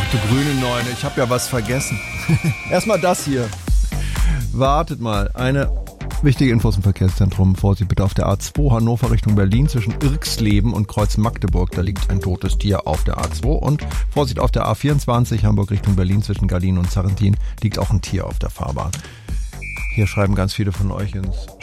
Du grüne Neune, ich habe ja was vergessen. Erstmal das hier. Wartet mal, eine wichtige Info im Verkehrszentrum. Vorsicht bitte auf der A2 Hannover Richtung Berlin zwischen Irxleben und Kreuz Magdeburg. Da liegt ein totes Tier auf der A2. Und Vorsicht auf der A24 Hamburg Richtung Berlin zwischen Gallien und Sarrentin liegt auch ein Tier auf der Fahrbahn. Hier schreiben ganz viele von euch ins